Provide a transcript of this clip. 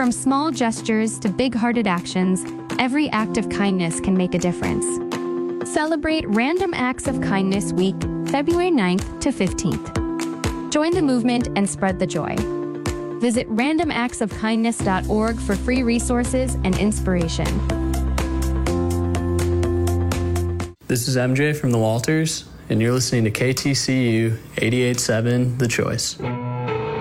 From small gestures to big-hearted actions, every act of kindness can make a difference. Celebrate Random Acts of Kindness Week, February 9th to 15th. Join the movement and spread the joy. Visit randomactsofkindness.org for free resources and inspiration. This is MJ from the Walters, and you're listening to KTCU 88.7 The Choice.